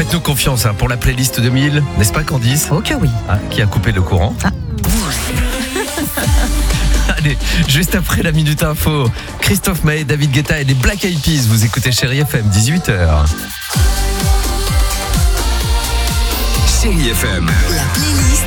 Faites-nous confiance pour la playlist 2000, n'est-ce pas Candice ? Oh que oui. Qui a coupé le courant. Allez, juste après la Minute Info, Christophe Maé, David Guetta et les Black Eyed Peas. Vous écoutez Chérie FM, 18h. Chérie FM. La playlist.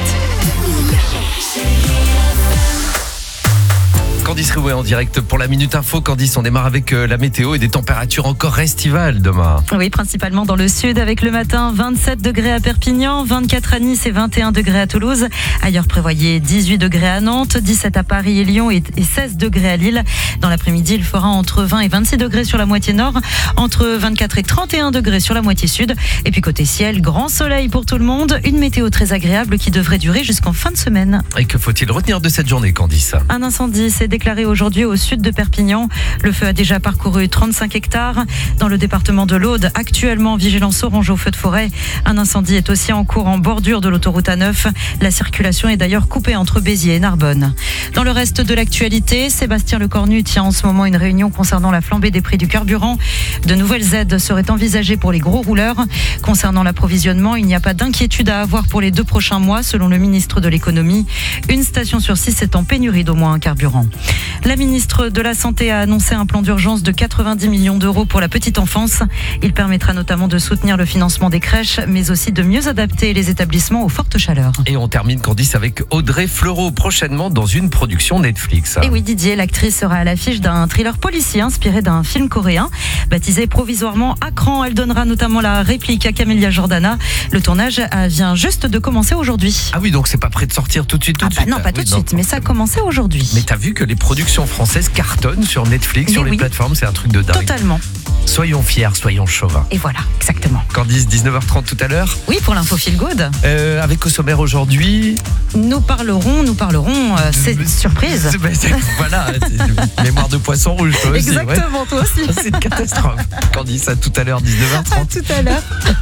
Candice Rouet en direct pour la Minute Info. Candice, on démarre avec la météo et des températures encore estivales demain. Oui, principalement dans le sud avec le matin 27 degrés à Perpignan, 24 à Nice et 21 degrés à Toulouse. Ailleurs prévoyez 18 degrés à Nantes, 17 à Paris et Lyon et 16 degrés à Lille. Dans l'après-midi, il fera entre 20 et 26 degrés sur la moitié nord, entre 24 et 31 degrés sur la moitié sud. Et puis côté ciel, grand soleil pour tout le monde. Une météo très agréable qui devrait durer jusqu'en fin de semaine. Et que faut-il retenir de cette journée, Candice ? Un incendie s'est déclaré aujourd'hui au sud de Perpignan. Le feu a déjà parcouru 35 hectares. Dans le département de l'Aude, actuellement vigilance orange au feu de forêt. Un incendie est aussi en cours en bordure de l'autoroute A9. La circulation est d'ailleurs coupée entre Béziers et Narbonne. Dans le reste de l'actualité, Sébastien Lecornu tient en ce moment une réunion concernant la flambée des prix du carburant. De nouvelles aides seraient envisagées pour les gros rouleurs. Concernant l'approvisionnement, il n'y a pas d'inquiétude à avoir pour les 2 prochains mois, selon le ministre de l'économie. Une station sur 6 est en pénurie d'au moins un carburant. La ministre de la Santé a annoncé un plan d'urgence de 90 millions d'euros pour la petite enfance. Il permettra notamment de soutenir le financement des crèches, mais aussi de mieux adapter les établissements aux fortes chaleurs. Et on termine, Candice, avec Audrey Fleurot, prochainement dans une production Netflix. Et oui, Didier, l'actrice sera à l'affiche d'un thriller policier inspiré d'un film coréen. Baptisé provisoirement Akran, elle donnera notamment la réplique à Camélia Jordana. Le tournage vient juste de commencer aujourd'hui. Ah oui, donc c'est pas prêt de sortir tout de suite, Non, pas tout de suite, mais ça a commencé aujourd'hui. Mais t'as vu que les productions françaises cartonnent sur Netflix, sur les plateformes, c'est un truc de dingue. Totalement. Soyons fiers, soyons chauvins. Et voilà, exactement. Candice, 19h30 tout à l'heure. Oui, pour l'info Feel Good. Avec au sommaire aujourd'hui... Nous parlerons, c'est surprise. Voilà, mémoire de poisson rouge, toi aussi. Exactement, ouais. toi aussi. C'est une catastrophe. Candice, à tout à l'heure, 19h30. À tout à l'heure.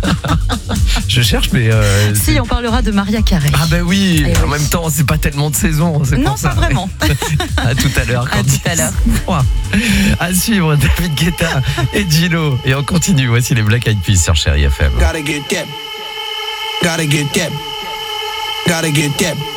Je cherche, mais... Si, on parlera de Maria Carey. Ah ben oui, Et en même temps, c'est pas tellement de saison. Non, pas vraiment. À tout à l'heure, Candice. À tout à l'heure. À suivre, David Guetta et Gino. Et on continue, voici les Black Eyed Peas sur Chérie FM. Gotta get that. Gotta get that. Gotta get that.